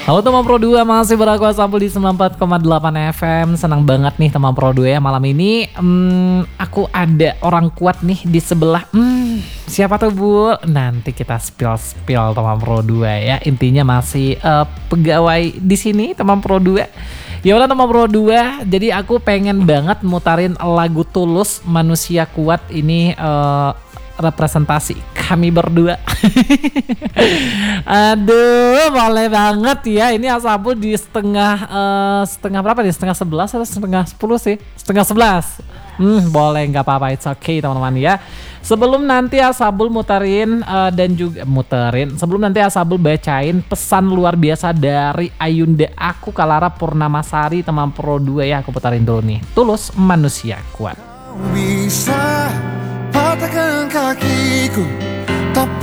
Halo teman Pro 2, masih beraku Asabul di 94,8 FM. Senang banget nih teman Pro 2 ya. Malam ini aku ada orang kuat nih di sebelah. Siapa tuh Bu? Nanti kita spill teman Pro 2 ya. Intinya masih pegawai di sini teman Pro 2. Ya udah teman Pro 2, jadi aku pengen banget mutarin lagu Tulus Manusia Kuat ini representasi kami berdua. Aduh, boleh banget ya. Ini Asabul di setengah berapa nih? Setengah 11 atau setengah 10 sih? Setengah 11. Boleh, nggak apa-apa, it's okay teman-teman ya. Sebelum nanti Asabul sebelum nanti Asabul bacain pesan luar biasa dari Ayunda aku Kalara Purnamasari teman Pro 2 ya, aku putarin dulu nih. Tulus Manusia Kuat. Bisa patahkan kakiku, tapi